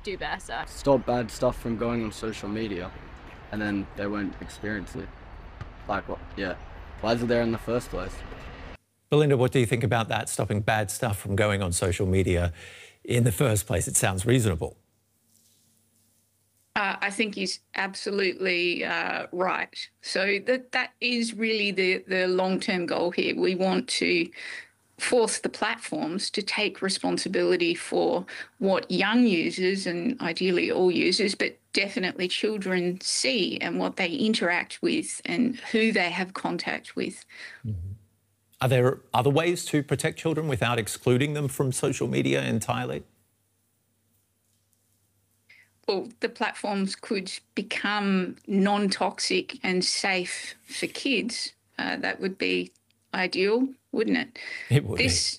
do better. Stop bad stuff from going on social media, and then they won't experience it. Like, what? Yeah. Why is it there in the first place? Belinda, what do you think about that, stopping bad stuff from going on social media in the first place? It sounds reasonable. I think he's absolutely right. So that is really the long-term goal here. We want to force the platforms to take responsibility for what young users, and ideally all users, but definitely children, see and what they interact with and who they have contact with. Mm-hmm. Are there other ways to protect children without excluding them from social media entirely? Well, the platforms could become non-toxic and safe for kids. That would be ideal, wouldn't it? It would. This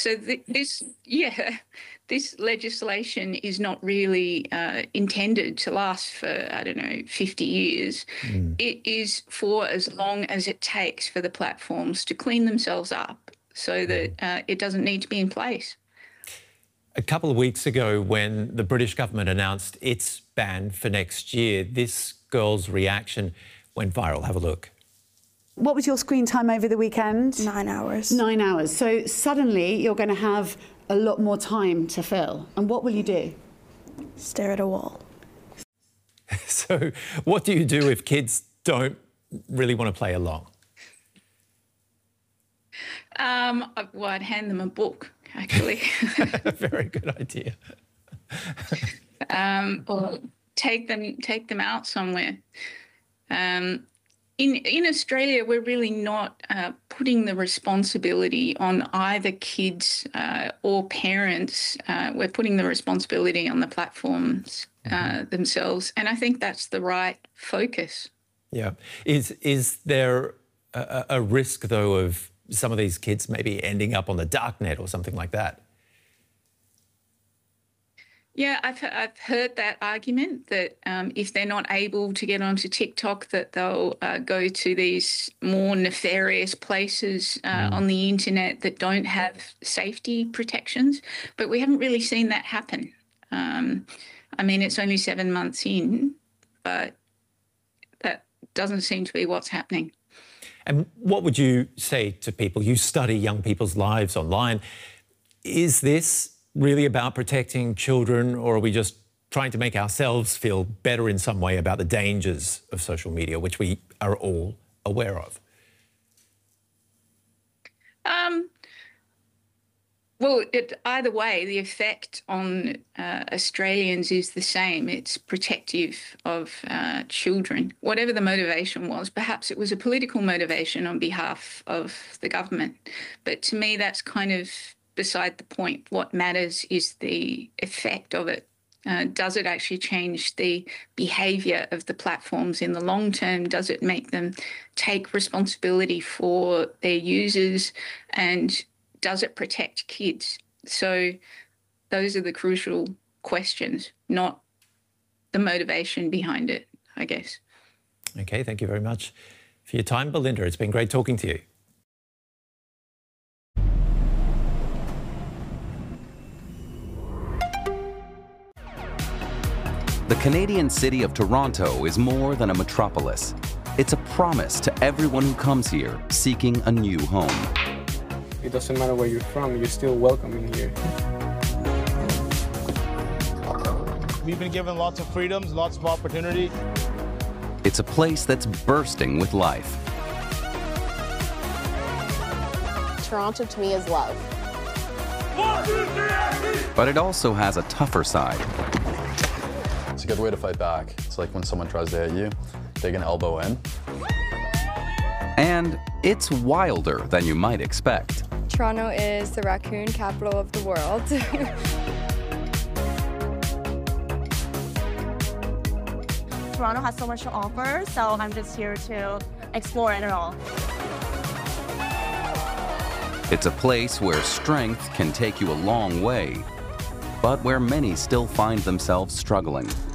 legislation is not really intended to last for, I don't know, 50 years. It is for as long as it takes for the platforms to clean themselves up so that it doesn't need to be in place. A couple of weeks ago, when the British government announced its ban for next year, this girl's reaction went viral. Have a look. What was your screen time over the weekend? 9 hours. 9 hours. So suddenly you're going to have a lot more time to fill. And what will you do? Stare at a wall. So what do you do if kids don't really want to play along? Well, I'd hand them a book, actually. Very good idea. Or take them out somewhere. In Australia, we're really not putting the responsibility on either kids or parents. We're putting the responsibility on the platforms themselves, and I think that's the right focus. Yeah. Is there a risk, though, of some of these kids maybe ending up on the darknet or something like that? Yeah, I've heard that argument that if they're not able to get onto TikTok, that they'll go to these more nefarious places on the internet that don't have safety protections. But we haven't really seen that happen. I mean, it's only 7 months in, but that doesn't seem to be what's happening. And what would you say to people? You study young people's lives online. Is this really about protecting children, or are we just trying to make ourselves feel better in some way about the dangers of social media, which we are all aware of? Well, either way, the effect on Australians is the same. It's protective of children. Whatever the motivation was, perhaps it was a political motivation on behalf of the government. But to me, that's kind of beside the point. What matters is the effect of it. Does it actually change the behaviour of the platforms in the long term? Does it make them take responsibility for their users? And does it protect kids? So those are the crucial questions, not the motivation behind it, I guess. OK, thank you very much for your time, Belinda. It's been great talking to you. The Canadian city of Toronto is more than a metropolis. It's a promise to everyone who comes here seeking a new home. It doesn't matter where you're from, you're still welcome in here. We've been given lots of freedoms, lots of opportunity. It's a place that's bursting with life. Toronto to me is love. But it also has a tougher side. It's a good way to fight back. It's like when someone tries to hit you, take an elbow in. And it's wilder than you might expect. Toronto is the raccoon capital of the world. Toronto has so much to offer, so I'm just here to explore it all. It's a place where strength can take you a long way, but where many still find themselves struggling.